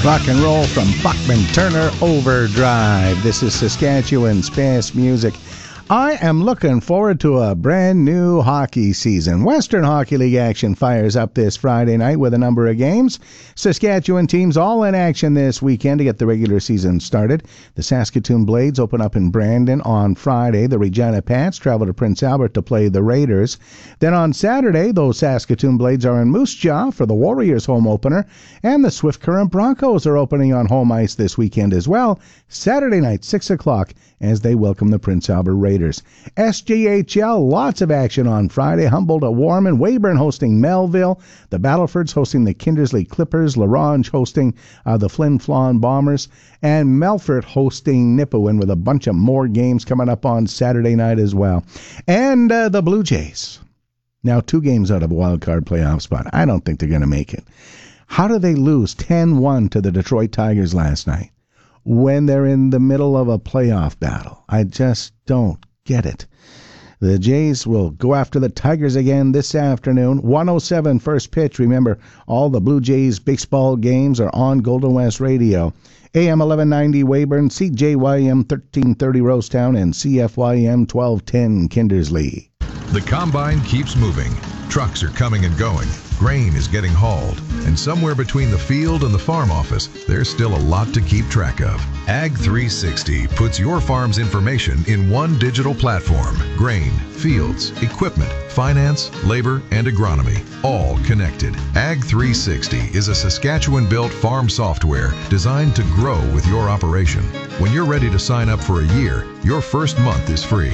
Rock and roll from Buckman Turner Overdrive. This is Saskatchewan's best music. I am looking forward to a brand new hockey season. Western Hockey League action fires up this Friday night with a number of games. Saskatchewan teams all in action this weekend to get the regular season started. The Saskatoon Blades open up in Brandon on Friday. The Regina Pats travel to Prince Albert to play the Raiders. Then on Saturday, those Saskatoon Blades are in Moose Jaw for the Warriors home opener. And the Swift Current Broncos are opening on home ice this weekend as well. Saturday night, 6 o'clock, as they welcome the Prince Albert Raiders. SJHL, lots of action on Friday. Humboldt at Warman, Weyburn hosting Melville, the Battlefords hosting the Kindersley Clippers, LaRange hosting the Flin Flon Bombers, and Melfort hosting Nipawin, with a bunch of more games coming up on Saturday night as well. And the Blue Jays, now 2 games out of a wild card playoff spot. I don't think they're going to make it. How do they lose 10-1 to the Detroit Tigers last night when they're in the middle of a playoff battle? I just don't get it. The Jays will go after the Tigers again this afternoon. 1:07 first pitch. Remember, all the Blue Jays baseball games are on Golden West Radio. AM 1190 Weyburn, CJYM 1330 Rosetown, and CFYM 1210 Kindersley. The combine keeps moving. Trucks are coming and going. Grain is getting hauled. And somewhere between the field and the farm office, there's still a lot to keep track of. Ag 360 puts your farm's information in one digital platform. Grain, fields, equipment, finance, labor, and agronomy, all connected. Ag 360 is a Saskatchewan-built farm software designed to grow with your operation. When you're ready to sign up for a year, your first month is free.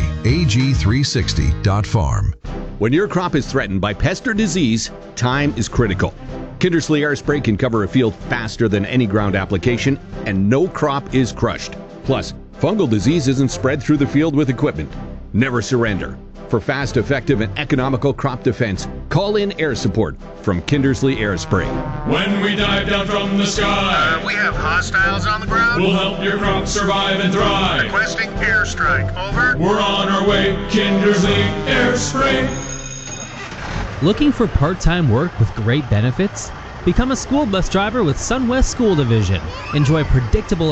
ag360.farm. When your crop is threatened by pest or disease, time is critical. Kindersley Airspray can cover a field faster than any ground application, and no crop is crushed. Plus, fungal disease isn't spread through the field with equipment. Never surrender. For fast, effective, and economical crop defense, call in air support from Kindersley Airspray. When we dive down from the sky, we have hostiles on the ground. We'll help your crop survive and thrive. Requesting airstrike. Over. We're on our way. Kindersley Airspray. Looking for part-time work with great benefits? Become a school bus driver with SunWest School Division. Enjoy predictable